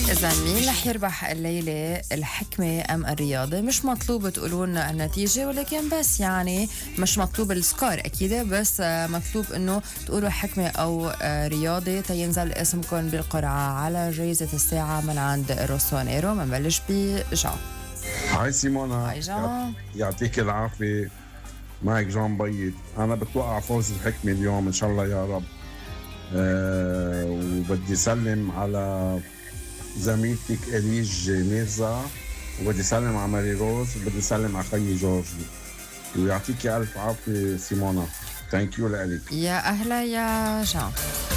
إذا مين رح يربح الليلة، الحكمة أم الرياضة؟ مش مطلوب تقولون النتيجة، ولكن بس يعني مش مطلوب السكور أكيد، بس مطلوب إنه تقولوا حكمة أو رياضة تينزل اسمكم بالقرعة على جائزة الساعة من عند روسونيرو. منبلش بجان. هاي سيمونا. هاي جان. يعطيك العافية. معك جان بيض. أنا بتوقع فوز الحكمة اليوم إن شاء الله يا رب. وبدي سلم على زميلتك إليج ميرزا، وبدي سلم على ماري روز، وبدي سلم على خيي جورجي، ويعطيك ألف عافية سيمونا. ثانك يو لك. يا أهلا يا جان.